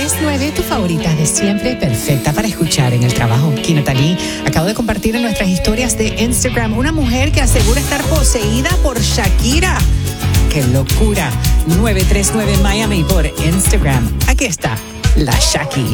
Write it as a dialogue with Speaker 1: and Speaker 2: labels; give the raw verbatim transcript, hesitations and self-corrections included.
Speaker 1: tres nueve, tu favorita de siempre, perfecta para escuchar en el trabajo. Aquí Natalie, acabo de compartir en nuestras historias de Instagram una mujer que asegura estar poseída por Shakira. ¡Qué locura! nueve tres nueve Miami por Instagram. Aquí está, la Shaki.